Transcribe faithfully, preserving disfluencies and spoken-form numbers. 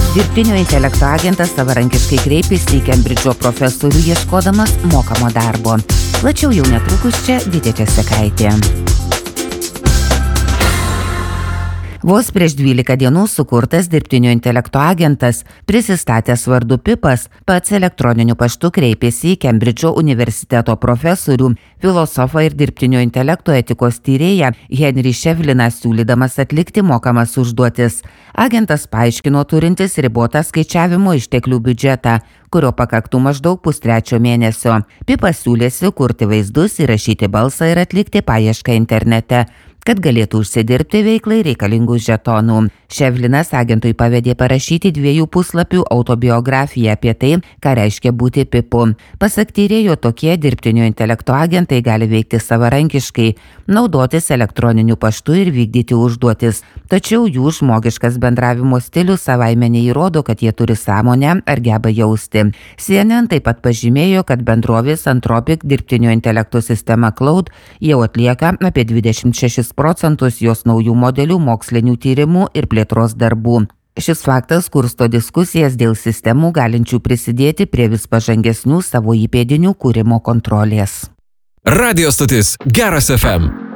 Dirbtinio intelekto agentas savarankiškai kreipėsi į Kembridžo profesorių ieškodamas mokamo darbo. Plačiau jau netrukus čia Vytė Česekaitė. Vos prieš dvylika dienų sukurtas dirbtinio intelekto agentas, prisistatęs vardu Pipas, pats elektroniniu paštu kreipėsi į Kembridžo universiteto profesorių, filosofą ir dirbtinio intelekto etikos tyrėją Henry Shevliną, siūlydamas atlikti mokamas užduotis. Agentas paaiškino turintis ribotą skaičiavimo išteklių biudžetą, kurio pakaktų maždaug pustrečio mėnesio. Pipas siūlėsi kurti vaizdus, įrašyti balsą ir atlikti paiešką internete, kad galėtų užsidirbti veiklai reikalingų žetonų. Ševlinas agentui pavedė parašyti dviejų puslapių autobiografiją apie tai, ką reiškia būti Pipu. Pasak tyrėjo, tokie dirbtinio intelekto agentai gali veikti savarankiškai, naudotis elektroniniu paštu ir vykdyti užduotis. Tačiau jų žmogiškas bendravimo stilius savaime neįrodo, kad jie turi sąmonę ar geba jausti. C N N taip pat pažymėjo, kad bendrovės Anthropic dirbtinio intelekto sistema Claude jau atlieka apie dvidešimt šešis procentus jos naujų modelių mokslinių tyrimų ir plėtros darbų. Šis faktas kursto diskusijas dėl sistemų galinčių prisidėti prie vis pažangesnių savo įpėdinių kūrimo kontrolės. Radio stotis Geras F M.